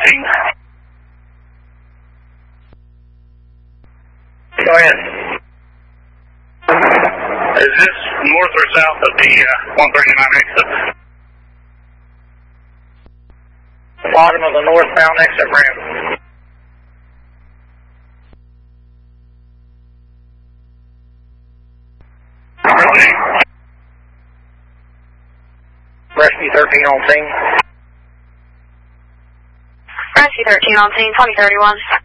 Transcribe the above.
13. Go ahead. Is this north or south of the 139 exit? Bottom of the northbound exit ramp. Rescue 13 on scene. Rescue 13 on scene, 2031.